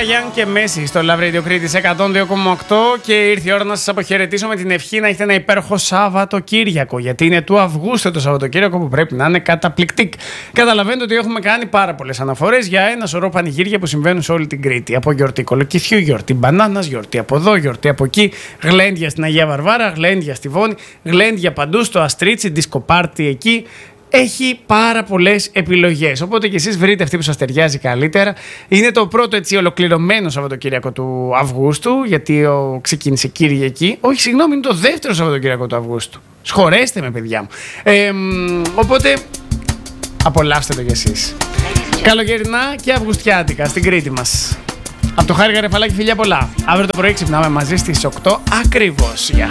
Γιάνν και Μέση στο Love Radio Κρήτης 102,8 και ήρθε η ώρα να σας αποχαιρετήσω με την ευχή να έχετε ένα υπέροχο Σαββατοκύριακο. Γιατί είναι του Αυγούστου το Σαββατοκύριακο που πρέπει να είναι καταπληκτικ. Καταλαβαίνετε ότι έχουμε κάνει πάρα πολλές αναφορές για ένα σωρό πανηγύρια που συμβαίνουν σε όλη την Κρήτη. Από γιορτή κολοκυθιού, γιορτή μπανάνας, γιορτή από εδώ, γιορτή από εκεί, γλέντια στην Αγία Βαρβάρα, γλέντια στη Βόνη, γλέντια παντού στο Αστρίτσι, δισκοπάρτι εκεί. Έχει πάρα πολλές επιλογές. Οπότε και εσείς βρείτε αυτή που σας ταιριάζει καλύτερα. Είναι το πρώτο έτσι ολοκληρωμένο Σαββατοκύριακο του Αυγούστου, γιατί ξεκίνησε Κυριακή. Όχι, συγγνώμη, είναι το δεύτερο Σαββατοκύριακο του Αυγούστου. Σχορέστε με, παιδιά μου. Οπότε απολαύστε το κι εσείς. Καλοκαιρινά και αυγουστιάτικα στην Κρήτη μας. Από το Χάρη Γαρεφαλάκη, φιλιά πολλά. Αύριο το πρωί ξυπνάμε μαζί στις 8 ακριβώς. Γεια.